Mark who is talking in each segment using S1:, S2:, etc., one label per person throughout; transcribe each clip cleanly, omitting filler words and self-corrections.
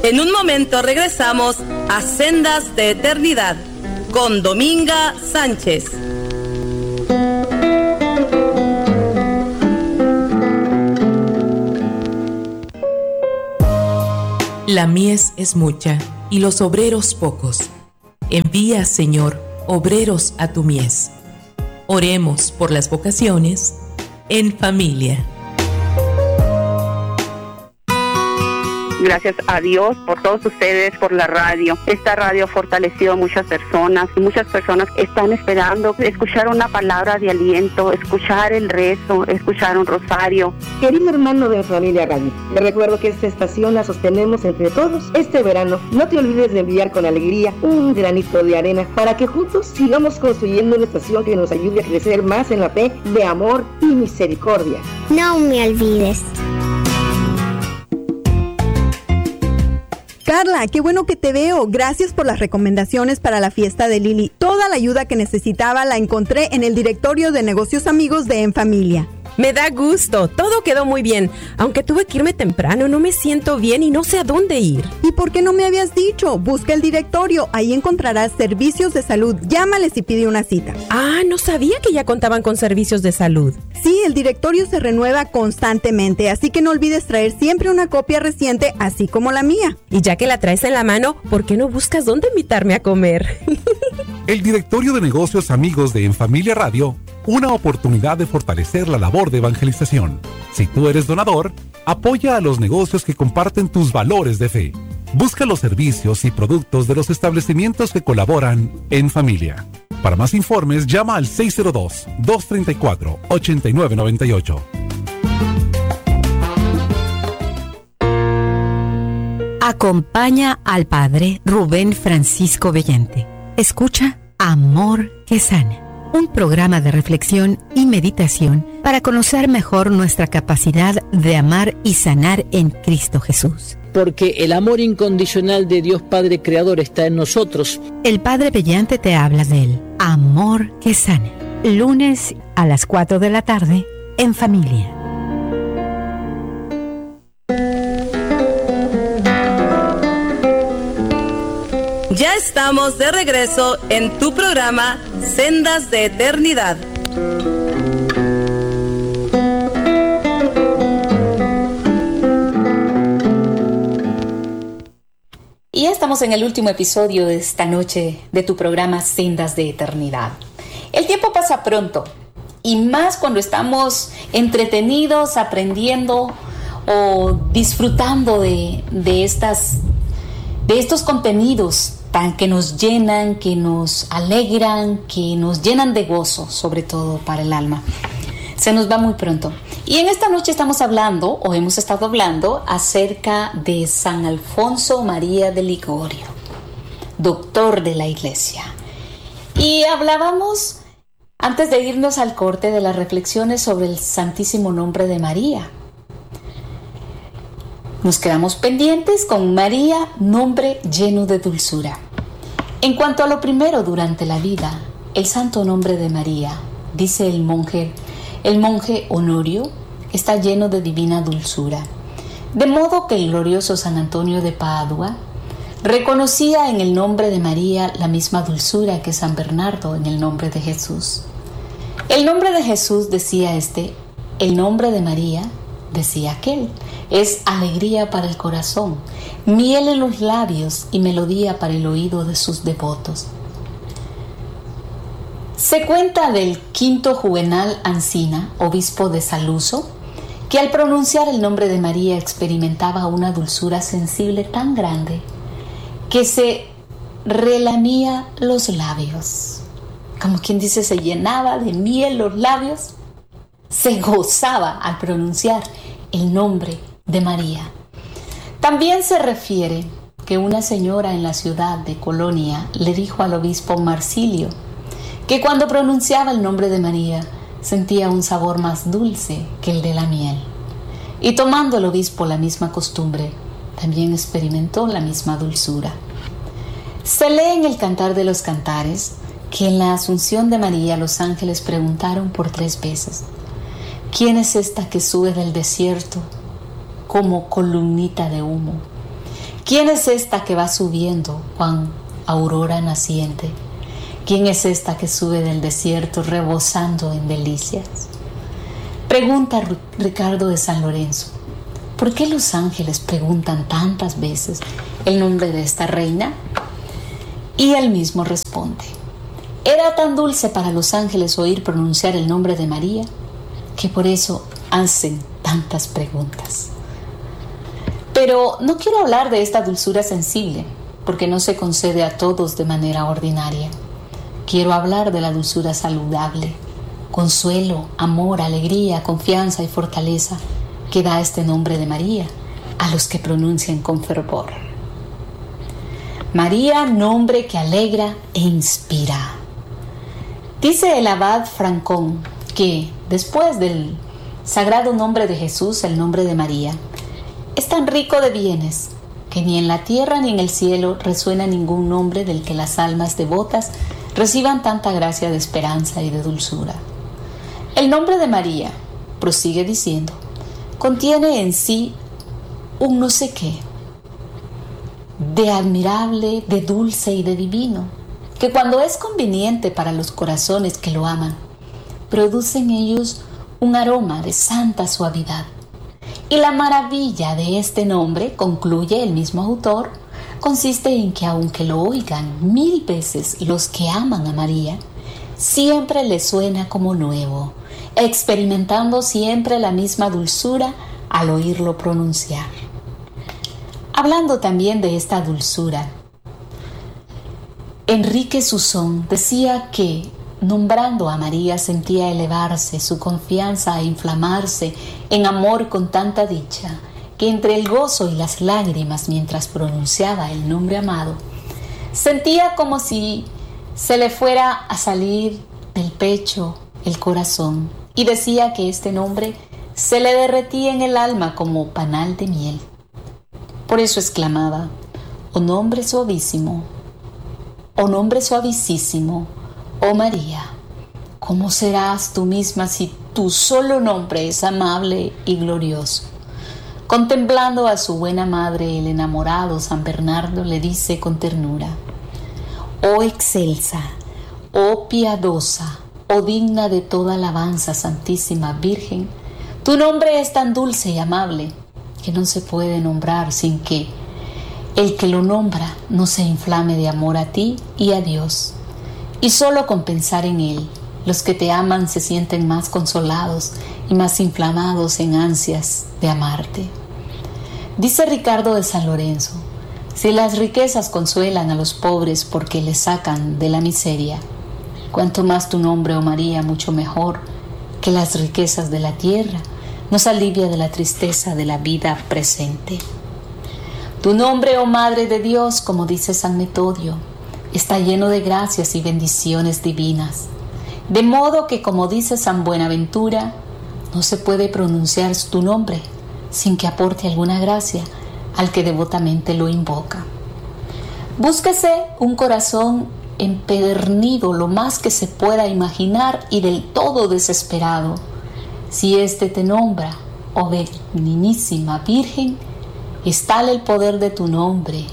S1: En un momento regresamos a Sendas de Eternidad con Dominga Sánchez.
S2: La mies es mucha y los obreros pocos. Envía, Señor, obreros a tu mies. Oremos por las vocaciones en familia.
S3: Gracias a Dios por todos ustedes, por la radio. Esta radio ha fortalecido a muchas personas y muchas personas están esperando escuchar una palabra de aliento, escuchar el rezo, escuchar un rosario.
S4: Querido hermano de Familia Radio, te recuerdo que esta estación la sostenemos entre todos este verano. No te olvides de enviar con alegría un granito de arena para que juntos sigamos construyendo una estación que nos ayude a crecer más en la fe de amor y misericordia.
S5: No me olvides.
S6: Carla, qué bueno que te veo. Gracias por las recomendaciones para la fiesta de Lili. Toda la ayuda que necesitaba la encontré en el directorio de negocios amigos de En Familia.
S7: Me da gusto, todo quedó muy bien. Aunque tuve que irme temprano, no me siento bien y no sé a dónde ir.
S6: ¿Y por qué no me habías dicho? Busca el directorio, ahí encontrarás servicios de salud. Llámales y pide una cita.
S7: Ah, no sabía que ya contaban con servicios de salud.
S6: Sí, el directorio se renueva constantemente, así que no olvides traer siempre una copia reciente, así como la mía.
S7: Y ya que la traes en la mano, ¿por qué no buscas dónde invitarme a comer?
S8: El directorio de negocios amigos de En Familia Radio, una oportunidad de fortalecer la labor de evangelización. Si tú eres donador, apoya a los negocios que comparten tus valores de fe. Busca los servicios y productos de los establecimientos que colaboran en familia. Para más informes, llama al 602-234-8998.
S9: Acompaña al Padre Rubén Francisco Bellante. Escucha Amor que Sana, un programa de reflexión y meditación para conocer mejor nuestra capacidad de amar y sanar en Cristo Jesús.
S10: Porque el amor incondicional de Dios Padre Creador está en nosotros.
S9: El Padre Bellante te habla del amor que sana. Lunes a las 4 de la tarde en familia.
S1: Ya estamos de regreso en tu programa Sendas de Eternidad.
S11: Y ya estamos en el último episodio de esta noche de tu programa Sendas de Eternidad. El tiempo pasa pronto, y más cuando estamos entretenidos, aprendiendo o disfrutando de estos contenidos que nos llenan, que nos alegran, que nos llenan de gozo, sobre todo para el alma. Se nos va muy pronto. Y en esta noche estamos hablando, o hemos estado hablando, acerca de San Alfonso María de Ligorio, doctor de la Iglesia. Y hablábamos, antes de irnos al corte, de las reflexiones sobre el Santísimo Nombre de María. Nos quedamos pendientes con María, nombre lleno de dulzura. En cuanto a lo primero durante la vida, el santo nombre de María, dice el monje Honorio, está lleno de divina dulzura. De modo que el glorioso San Antonio de Padua reconocía en el nombre de María la misma dulzura que San Bernardo en el nombre de Jesús. El nombre de Jesús, decía el nombre de María, decía aquel, es alegría para el corazón, miel en los labios y melodía para el oído de sus devotos. Se cuenta del quinto Juvenal Ancina, obispo de Saluso, que al pronunciar el nombre de María experimentaba una dulzura sensible tan grande que se relamía los labios. Como quien dice, se llenaba de miel los labios, se gozaba al pronunciar el nombre de María. También se refiere que una señora en la ciudad de Colonia le dijo al obispo Marsilio que cuando pronunciaba el nombre de María sentía un sabor más dulce que el de la miel. Y tomando el obispo la misma costumbre, también experimentó la misma dulzura. Se lee en el Cantar de los Cantares que en la Asunción de María los ángeles preguntaron por 3 veces: ¿quién es esta que sube del desierto como columnita de humo? ¿Quién es esta que va subiendo, Juan, aurora naciente? ¿Quién es esta que sube del desierto rebosando en delicias? Pregunta Ricardo de San Lorenzo: ¿por qué los ángeles preguntan tantas veces el nombre de esta reina? Y él mismo responde: era tan dulce para los ángeles oír pronunciar el nombre de María, que por eso hacen tantas preguntas. Pero no quiero hablar de esta dulzura sensible, porque no se concede a todos de manera ordinaria. Quiero hablar de la dulzura saludable, consuelo, amor, alegría, confianza y fortaleza que da este nombre de María a los que pronuncian con fervor. María, nombre que alegra e inspira. Dice el abad Francón que después del sagrado nombre de Jesús, el nombre de María es tan rico de bienes que ni en la tierra ni en el cielo resuena ningún nombre del que las almas devotas reciban tanta gracia de esperanza y de dulzura. El nombre de María, prosigue diciendo, contiene en sí un no sé qué, de admirable, de dulce y de divino, que cuando es conveniente para los corazones que lo aman, produce en ellos un aroma de santa suavidad. Y la maravilla de este nombre, concluye el mismo autor, consiste en que aunque lo oigan 1000 veces los que aman a María, siempre les suena como nuevo, experimentando siempre la misma dulzura al oírlo pronunciar. Hablando también de esta dulzura, Enrique Susón decía que, nombrando a María, sentía elevarse su confianza e inflamarse en amor con tanta dicha, que entre el gozo y las lágrimas mientras pronunciaba el nombre amado, sentía como si se le fuera a salir del pecho el corazón, y decía que este nombre se le derretía en el alma como panal de miel. Por eso exclamaba: oh nombre suavísimo, oh nombre suavísimo, oh María, ¿cómo serás tú misma si tu solo nombre es amable y glorioso? Contemplando a su buena madre, el enamorado San Bernardo le dice con ternura: oh excelsa, oh piadosa, oh digna de toda alabanza, Santísima Virgen, tu nombre es tan dulce y amable que no se puede nombrar sin que el que lo nombra no se inflame de amor a ti y a Dios. Y solo con pensar en él, los que te aman se sienten más consolados y más inflamados en ansias de amarte. Dice Ricardo de San Lorenzo: si las riquezas consuelan a los pobres porque les sacan de la miseria, cuanto más tu nombre, oh María, mucho mejor que las riquezas de la tierra, nos alivia de la tristeza de la vida presente. Tu nombre, oh Madre de Dios, como dice San Metodio, está lleno de gracias y bendiciones divinas, de modo que, como dice San Buenaventura, no se puede pronunciar tu nombre sin que aporte alguna gracia al que devotamente lo invoca. Búsquese un corazón empedernido lo más que se pueda imaginar y del todo desesperado. Si éste te nombra, oh benignísima Virgen, es tal el poder de tu nombre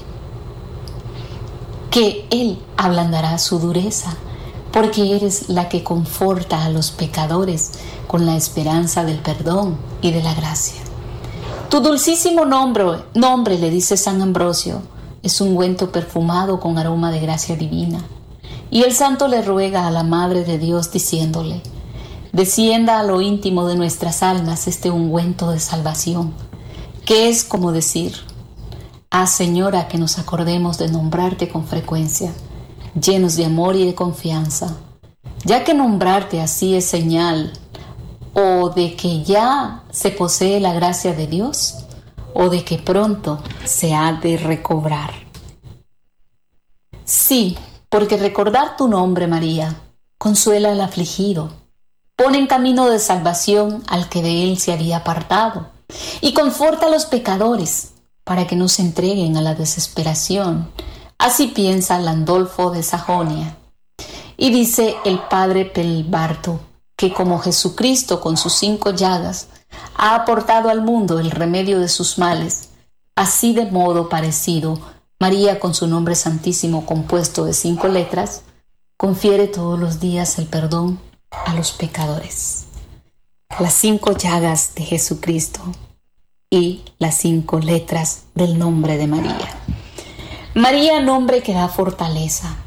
S11: que él ablandará su dureza, porque eres la que conforta a los pecadores con la esperanza del perdón y de la gracia. Tu dulcísimo nombre, le dice San Ambrosio, es un ungüento perfumado con aroma de gracia divina. Y el santo le ruega a la Madre de Dios diciéndole: descienda a lo íntimo de nuestras almas este ungüento de salvación, que es como decir: haz, Señora, que nos acordemos de nombrarte con frecuencia, llenos de amor y de confianza, ya que nombrarte así es señal o de que ya se posee la gracia de Dios, o de que pronto se ha de recobrar. Sí, porque recordar tu nombre, María, consuela al afligido, pone en camino de salvación al que de él se había apartado, y conforta a los pecadores para que no se entreguen a la desesperación. Así piensa Landolfo de Sajonia. Y dice el padre Pelbarto que como Jesucristo con sus 5 llagas ha aportado al mundo el remedio de sus males, Así de modo parecido, María, con su nombre santísimo compuesto de 5 letras, confiere todos los días el perdón a los pecadores. Las 5 llagas de Jesucristo y las 5 letras del nombre de María. María, nombre que da fortaleza.